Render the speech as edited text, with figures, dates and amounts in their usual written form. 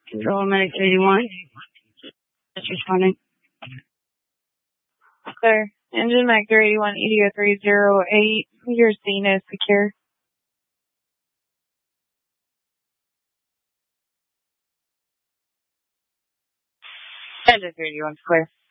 Control Medic 81. Just responding. Clear. Engine Vector 81, EDO 308. Your scene is secure. Engine 31 clear.